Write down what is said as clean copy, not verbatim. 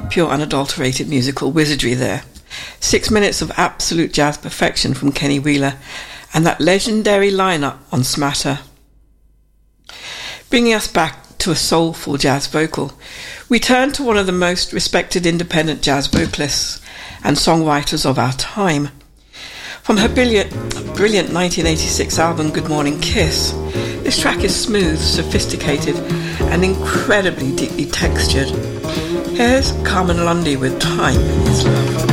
Pure unadulterated musical wizardry there. 6 minutes of absolute jazz perfection from Kenny Wheeler and that legendary lineup on Smatter. Bringing us back to a soulful jazz vocal, we turn to one of the most respected independent jazz vocalists and songwriters of our time. From her brilliant 1986 album Good Morning Kiss, this track is smooth, sophisticated and incredibly deeply textured. Here's Carmen Lundy with Time Is Love.